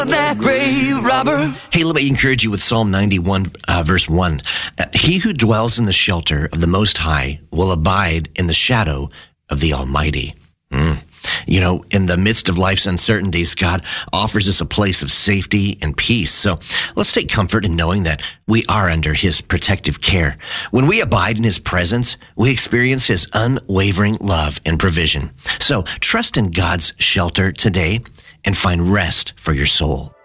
That grave robber. Hey, let me encourage you with Psalm 91, verse 1. He who dwells in the shelter of the Most High will abide in the shadow of the Almighty. You know, in the midst of life's uncertainties, God offers us a place of safety and peace. So let's take comfort in knowing that we are under his protective care. When we abide in his presence, we experience his unwavering love and provision. So trust in God's shelter today and find rest for your soul.